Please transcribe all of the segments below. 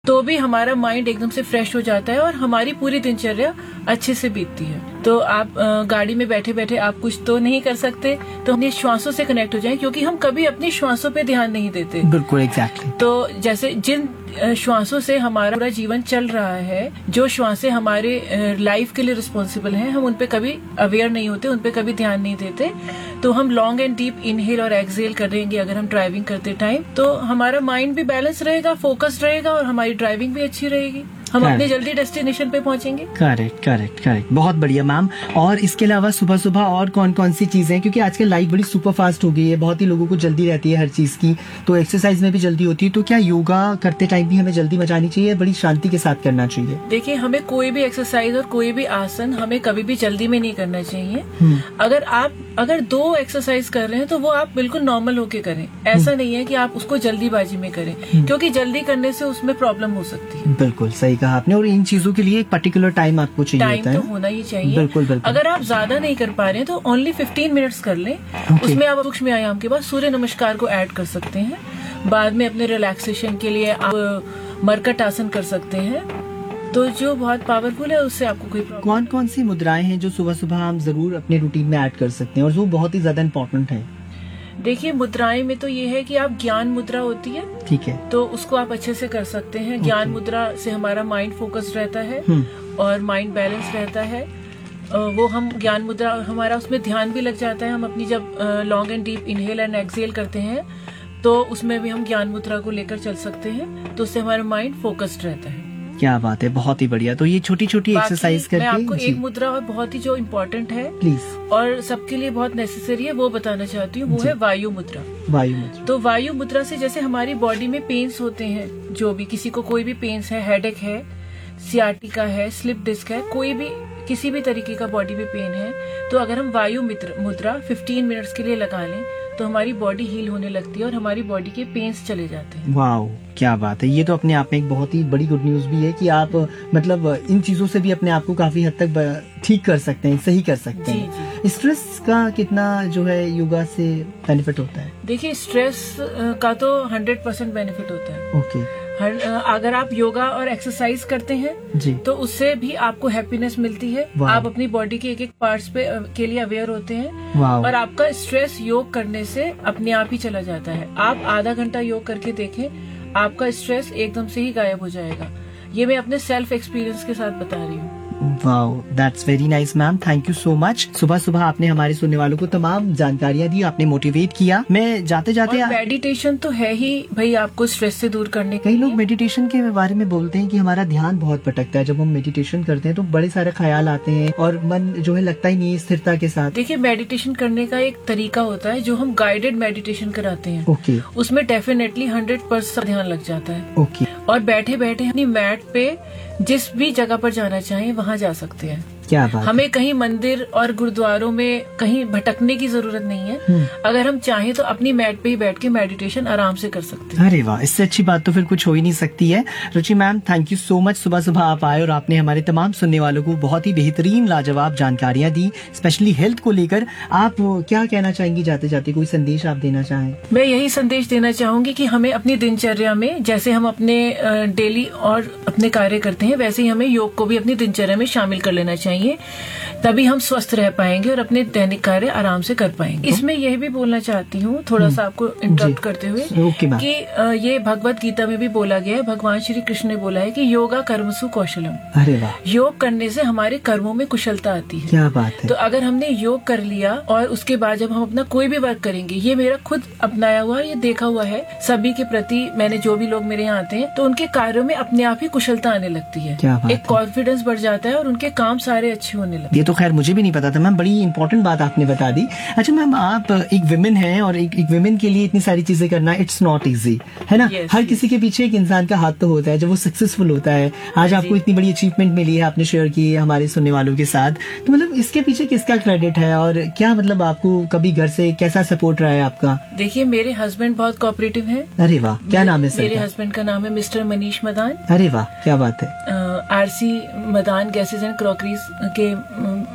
तो भी हमारा माइंड एकदम से फ्रेश हो जाता है और हमारी पूरी दिनचर्या अच्छे से बीतती है। तो आप गाड़ी में बैठे बैठे आप कुछ तो नहीं कर सकते, तो अपने श्वासों से कनेक्ट हो जाएं, क्योंकि हम कभी अपनी श्वासों पे ध्यान नहीं देते। बिल्कुल एग्जैक्टली। तो जैसे जिन श्वासों से हमारा पूरा जीवन चल रहा है, जो श्वासें हमारे लाइफ के लिए रिस्पॉन्सिबल हैं, हम उन पे कभी अवेयर नहीं होते, उन पे कभी ध्यान नहीं देते। तो हम लॉन्ग एंड डीप इनहेल और एक्सहेल करेंगे अगर हम ड्राइविंग करते टाइम, तो हमारा माइंड भी बैलेंस रहेगा, फोकस्ड रहेगा और हमारी ड्राइविंग भी अच्छी रहेगी। हम अपने जल्दी डेस्टिनेशन पे पहुंचेंगे। करेक्ट करेक्ट करेक्ट, बहुत बढ़िया मैम। और इसके अलावा सुबह सुबह और कौन कौन सी चीजें हैं, क्योंकि आजकल लाइफ बड़ी सुपर फास्ट हो गई है, बहुत ही लोगों को जल्दी रहती है हर चीज की, तो एक्सरसाइज में भी जल्दी होती है, तो क्या योगा करते टाइम भी हमें जल्दी मचानी चाहिए, बड़ी शांति के साथ करना चाहिए? देखिए, हमें कोई भी एक्सरसाइज और कोई भी आसन हमें कभी भी जल्दी में नहीं करना चाहिए। अगर 2 एक्सरसाइज कर रहे हैं तो वो आप बिल्कुल नॉर्मल होके करें। ऐसा नहीं है कि आप उसको जल्दीबाजी में करें, क्योंकि जल्दी करने से उसमें प्रॉब्लम हो सकती है। बिल्कुल सही कहा आपने। और इन चीजों के लिए एक पर्टिकुलर टाइम आपको चाहिए होता है। टाइम तो होना ही चाहिए। बिल्कुल बिल्कुल। अगर आप ज्यादा नहीं कर पा रहे हैं तो ओनली 15 मिनट्स कर लें। उसमें आप सूक्ष्म व्यायाम के बाद सूर्य नमस्कार को ऐड कर सकते हैं। बाद में अपने रिलैक्सेशन के लिए आप मरकट आसन कर सकते हैं, तो जो बहुत पावरफुल है, उससे आपको कोई प्रॉब्लम। कौन कौन सी मुद्राएं हैं जो सुबह सुबह हम जरूर अपने रूटीन में ऐड कर सकते हैं और जो बहुत ही ज्यादा इम्पोर्टेंट है? देखिए, मुद्राएं में तो ये है कि आप ज्ञान मुद्रा होती है, ठीक है, तो उसको आप अच्छे से कर सकते हैं। ज्ञान मुद्रा से हमारा माइंड फोकस्ड रहता है और माइंड बैलेंस रहता है। वो हम ज्ञान मुद्रा, हमारा उसमें ध्यान भी लग जाता है। हम अपनी जब long and deep inhale and exhale करते हैं तो उसमें भी हम ज्ञान मुद्रा को लेकर चल सकते हैं, तो उससे हमारा माइंड फोकस्ड रहता है। क्या बात है, बहुत ही बढ़िया। तो ये छोटी छोटी एक्सरसाइज करके मैं आपको एक मुद्रा और बहुत ही जो इम्पोर्टेंट है प्लीज और सबके लिए बहुत नेसेसरी है वो बताना चाहती हूँ, वो है वायु मुद्रा। वायु मुद्रा। तो वायु मुद्रा से जैसे हमारी बॉडी में पेन्स होते हैं, जो भी किसी को कोई भी पेन्स है, हेडेक है, सियाटिका है, स्लिप डिस्क है, कोई भी किसी भी तरीके का बॉडी में पेन है, तो अगर हम वायु मुद्रा 15 मिनट्स के लिए लगा लें तो हमारी बॉडी हील होने लगती है और हमारी बॉडी के पेन्स चले जाते हैं। वाओ, क्या बात है। ये तो अपने आप में एक बहुत ही बड़ी गुड न्यूज भी है कि आप मतलब इन चीजों से भी अपने आप को काफी हद तक ठीक कर सकते हैं, सही कर सकते हैं। स्ट्रेस का कितना जो है योगा से बेनिफिट होता है? देखिए, स्ट्रेस का तो 100% बेनिफिट होता है। ओके। अगर आप योगा और एक्सरसाइज करते हैं जी, तो उससे भी आपको हैप्पीनेस मिलती है। आप अपनी बॉडी के एक एक पार्ट्स के लिए अवेयर होते हैं और आपका स्ट्रेस योग करने से अपने आप ही चला जाता है। आप आधा घंटा योग करके देखें, आपका स्ट्रेस एकदम से ही गायब हो जाएगा। ये मैं अपने सेल्फ एक्सपीरियंस के साथ बता रही हूँ। Wow, that's very nice ma'am, thank you so much. सुबह सुबह आपने हमारे सुनने वालों को तमाम जानकारियाँ दी, आपने मोटिवेट किया। मैं जाते जाते मेडिटेशन तो है ही भाई आपको स्ट्रेस से दूर करने के लिए। कई लोग मेडिटेशन के बारे में बोलते हैं कि हमारा ध्यान बहुत भटकता है, जब हम मेडिटेशन करते हैं तो बड़े सारे ख्याल आते हैं और मन जो है लगता ही नहीं है स्थिरता के साथ। देखिए, मेडिटेशन करने का एक तरीका होता है जो हम गाइडेड मेडिटेशन कराते हैं। ओके। उसमें डेफिनेटली 100% ध्यान लग जाता है। ओके। और बैठे बैठे अपनी मैट पे जिस भी जगह पर जाना चाहें वहाँ जा सकते हैं। क्या बात। हमें कहीं मंदिर और गुरुद्वारों में कहीं भटकने की जरूरत नहीं है। अगर हम चाहें तो अपनी मैट पे ही बैठ के मेडिटेशन आराम से कर सकते हैं। अरे वाह, इससे अच्छी बात तो फिर कुछ हो ही नहीं सकती है। रुचि ma'am, thank you so much. सुबह सुबह आप आए और आपने हमारे तमाम सुनने वालों को बहुत ही बेहतरीन लाजवाब जानकारियाँ दी, स्पेशली हेल्थ को लेकर। आप क्या कहना चाहेंगी जाते जाते, कोई संदेश आप देना चाहें? मैं यही संदेश देना चाहूंगी कि हमें अपनी दिनचर्या में, जैसे हम अपने डेली और अपने कार्य करते हैं, वैसे ही हमें योग को भी अपनी दिनचर्या में शामिल कर लेना चाहिए। तभी हम स्वस्थ रह पाएंगे और अपने दैनिक कार्य आराम से कर पाएंगे। इसमें यह भी बोलना चाहती हूँ, थोड़ा सा आपको इंटरप्ट करते हुए, कि ये भगवत गीता में भी बोला गया है, भगवान श्री कृष्ण ने बोला है कि योगा कर्मसु कौशलम। अरे वाह। योग करने से हमारे कर्मों में कुशलता आती है। क्या बात है। तो अगर हमने योग कर लिया और उसके बाद जब हम अपना कोई भी वर्क करेंगे, ये मेरा खुद अपनाया हुआ, ये देखा हुआ है सभी के प्रति, मैंने जो भी लोग मेरे यहाँ आते हैं तो उनके कार्यों में अपने आप ही कुशलता आने लगती है, एक कॉन्फिडेंस बढ़ जाता है और उनके काम सारे अच्छे होने लगते हैं। ये तो खैर मुझे भी नहीं पता था मैम, बड़ी इंपॉर्टेंट बात आपने बता दी। अच्छा मैम, आप एक विमेन हैं और एक विमेन के लिए इतनी सारी चीजें करना, इट्स नॉट इजी, है ना? हर किसी के पीछे एक इंसान का हाथ तो होता है जब वो सक्सेसफुल होता है। आज आपको इतनी बड़ी अचीवमेंट मिली है, आपने शेयर की है हमारे सुनने वालों के साथ, तो मतलब इसके पीछे किसका क्रेडिट है और क्या मतलब आपको कभी घर से कैसा सपोर्ट रहा है आपका? देखिए, मेरे हस्बैंड बहुत कोऑपरेटिव हैं। अरे वाह, क्या नाम है सर? मेरे हस्बैंड का नाम है मिस्टर मनीष मदान। अरे वाह, क्या बात है। RC Madan gases and crockeries के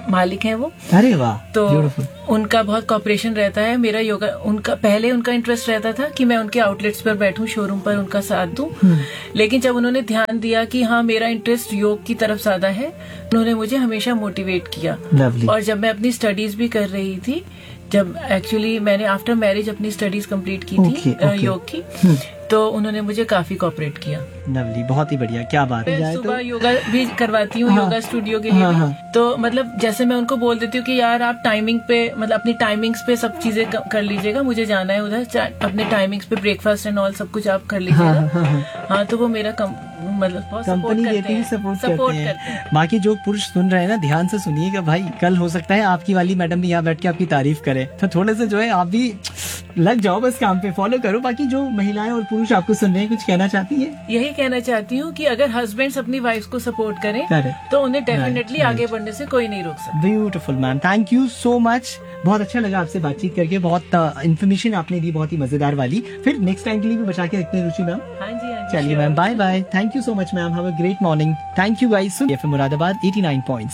मालिक हैं वो। अरे वाह, तो beautiful. उनका बहुत कॉपरेशन रहता है। मेरा योगा, पहले उनका इंटरेस्ट रहता था कि मैं उनके आउटलेट्स पर बैठूं, शोरूम पर उनका साथ दूं, लेकिन जब उन्होंने ध्यान दिया कि हाँ मेरा इंटरेस्ट योग की तरफ ज्यादा है, उन्होंने मुझे हमेशा मोटिवेट किया। Lovely. और जब मैं अपनी स्टडीज भी कर रही थी, जब एक्चुअली मैंने आफ्टर मैरिज अपनी स्टडीज कंप्लीट की थी योग की, तो उन्होंने मुझे काफी कोऑपरेट किया। लवली, बहुत ही बढ़िया, क्या बात है। सुबह योगा भी करवाती हूँ, योगा स्टूडियो के लिए भी। तो मतलब जैसे मैं उनको बोल देती हूँ कि यार आप टाइमिंग पे, मतलब अपनी टाइमिंग्स पे सब चीजें कर लीजिएगा, मुझे जाना है उधर, अपने टाइमिंग्स पे ब्रेकफास्ट एंड ऑल सब कुछ आप कर लीजिएगा। हाँ, तो वो मेरा मतलब कंपनी देती है, सपोर्ट करते हैं। बाकी जो पुरुष सुन रहे हैं ना, ध्यान से सुनिएगा भाई, कल हो सकता है आपकी वाली मैडम भी यहाँ बैठ के आपकी तारीफ करे, तो थोड़े से जो है आप भी लग जाओ बस काम पे, फॉलो करो। बाकी जो महिलाएं और पुरुष आपको सुन रहे हैं, कुछ कहना चाहती है? यही कहना चाहती हूँ कि अगर हस्बैंड्स अपनी वाइफ को सपोर्ट करें तो उन्हें डेफिनेटली आगे बढ़ने से कोई नहीं रोक सकता। Beautiful ma'am, thank you so much, बहुत अच्छा लगा आपसे बातचीत करके, बहुत इन्फॉर्मेशन आपने दी, बहुत ही मजेदार वाली। फिर नेक्स्ट टाइम के लिए भी बचा के रखते हैं रुचि मैम। हाँ जी, चलिए ma'am, bye bye, thank you so much ma'am, have a great morning, thank you guys. FM Moradabad 89.6